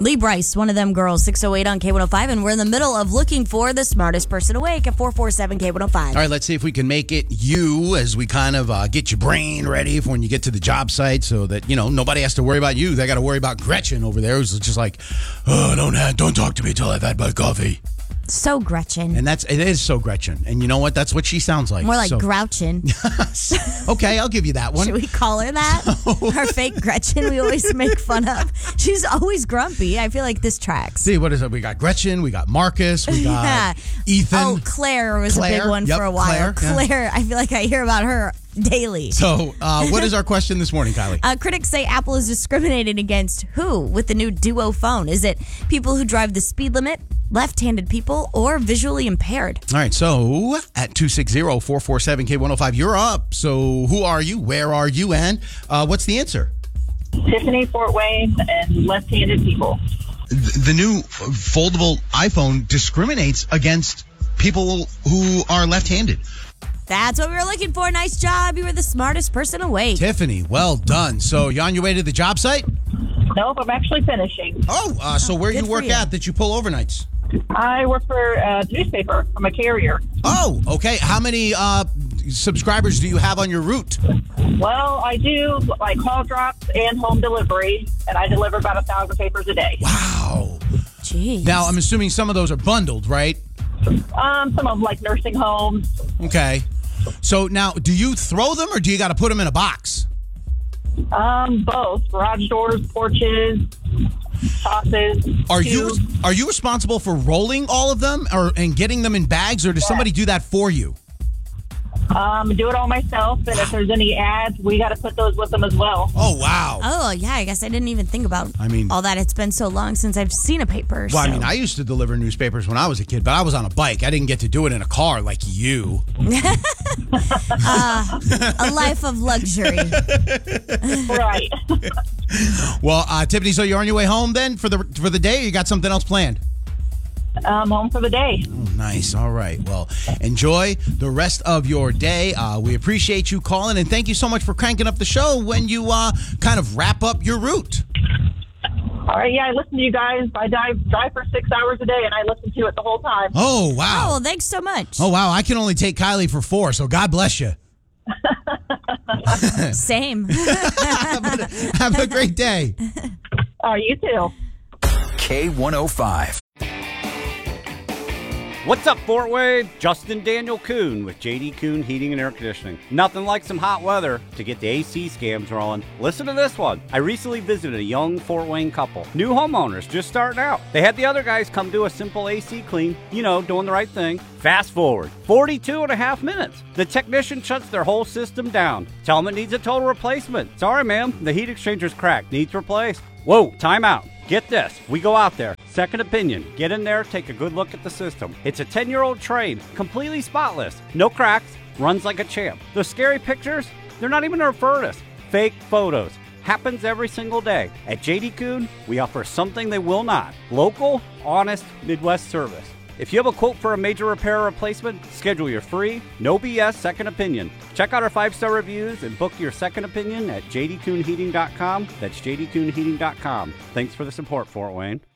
Lee Bryce, one of them girls, 608 on K105, and we're in the middle of looking for the smartest person awake at 447 K105. All right, let's see if we can make it you as we kind of get your brain ready for when you get to the job site so that, nobody has to worry about you. They got to worry about Gretchen over there who's just like, don't talk to me till I've had my coffee. So Gretchen. And it is so Gretchen. And you know what? That's what she sounds like. More like Grouchin. Okay, I'll give you that one. Should we call her that? Her fake Gretchen we always make fun of. She's always grumpy. I feel like this tracks. See, what is it? We got Gretchen, we got Marcus, we got Ethan. Oh, Claire was a big one for a while. Claire, I feel like I hear about her daily. So, what is our question this morning, Kylie? Critics say Apple is discriminating against who with the new Duo phone? Is it people who drive the speed limit, left-handed people, or visually impaired? All right, so at 260-447-K105, you're up. So who are you? Where are you? And what's the answer? Tiffany, Fort Wayne, and left-handed people. The new foldable iPhone discriminates against people who are left-handed. That's what we were looking for. Nice job. You were the smartest person awake. Tiffany, well done. So you on your way to the job site? Nope, I'm actually finishing. Oh, so where you work at that you pull overnights? I work for a newspaper. I'm a carrier. Oh, okay. How many subscribers do you have on your route? Well, I do like call drops and home delivery, and I deliver about 1,000 papers a day. Wow. Jeez. Now, I'm assuming some of those are bundled, right? Some of them, like nursing homes. Okay. So now, do you throw them or do you got to put them in a box? Both. Garage doors, porches, boxes. Are you responsible for rolling all of them and getting them in bags, or does somebody do that for you? Do it all myself, and if there's any ads, we got to put those with them as well. Oh, wow. Oh, yeah, I guess I didn't even think about all that. It's been so long since I've seen a paper. Well, I used to deliver newspapers when I was a kid, but I was on a bike. I didn't get to do it in a car like you. A life of luxury. Right. Well, Tiffany, so you're on your way home then for the day, or you got something else planned? Home for the day. Oh, nice. All right. Well, enjoy the rest of your day. We appreciate you calling, and thank you so much for cranking up the show when you kind of wrap up your route. All right. Yeah, I listen to you guys. I drive for 6 hours a day, and I listen to it the whole time. Oh, wow. Oh, well, thanks so much. Oh, wow. I can only take Kylie for 4, so God bless you. Same. Have a great day. You too. K105. What's up, Fort Wayne? Justin Daniel Kuhn with JD Kuhn Heating and Air Conditioning. Nothing like some hot weather to get the AC scams rolling. Listen to this one. I recently visited a young Fort Wayne couple. New homeowners just starting out. They had the other guys come do a simple AC clean, doing the right thing. Fast forward 42 and a half minutes. The technician shuts their whole system down. Tell them it needs a total replacement. Sorry, ma'am. The heat exchanger's cracked. Needs replaced. Whoa, time out. Get this. We go out there. Second opinion. Get in there, take a good look at the system. It's a 10-year-old trade, completely spotless. No cracks, runs like a champ. Those scary pictures, they're not even a furnace. Fake photos. Happens every single day. At JD Kuhn, we offer something they will not. Local, honest, Midwest service. If you have a quote for a major repair or replacement, schedule your free, no BS second opinion. Check out our 5-star reviews and book your second opinion at jdkuhnheating.com. That's jdkuhnheating.com. Thanks for the support, Fort Wayne.